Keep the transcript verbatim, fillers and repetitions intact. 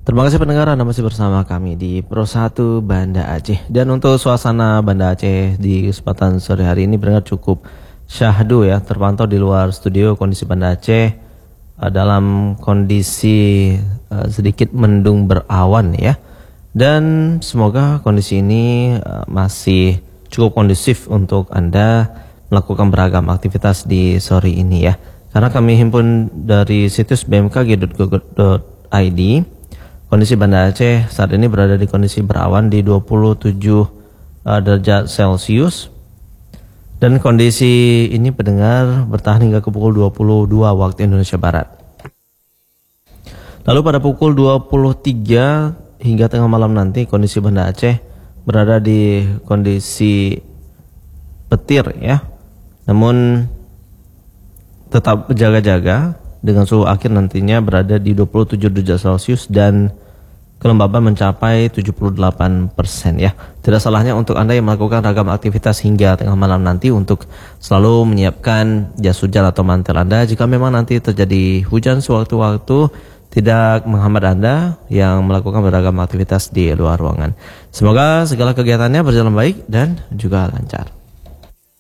Terima kasih pendengar, Anda masih bersama kami di Pro satu Banda Aceh. Dan untuk suasana Banda Aceh di kesempatan sore hari ini benar cukup syahdu ya. Terpantau di luar studio kondisi Banda Aceh uh, dalam kondisi uh, sedikit mendung berawan ya. Dan semoga kondisi ini uh, masih cukup kondusif untuk Anda melakukan beragam aktivitas di sore ini ya. Karena kami himpun dari situs b m k g dot go dot i d, kondisi Banda Aceh saat ini berada di kondisi berawan di dua puluh tujuh uh, derajat Celcius. Dan kondisi ini pendengar bertahan hingga ke pukul dua puluh dua waktu Indonesia Barat. Lalu pada pukul dua puluh tiga hingga tengah malam nanti kondisi Banda Aceh berada di kondisi petir ya. Namun tetap jaga-jaga dengan suhu akhir nantinya berada di dua puluh tujuh derajat Celcius dan kelembaban mencapai tujuh puluh delapan persen ya. Tidak salahnya untuk Anda yang melakukan ragam aktivitas hingga tengah malam nanti untuk selalu menyiapkan jas hujan atau mantel Anda jika memang nanti terjadi hujan sewaktu-waktu, tidak menghambat Anda yang melakukan beragam aktivitas di luar ruangan. Semoga segala kegiatannya berjalan baik dan juga lancar.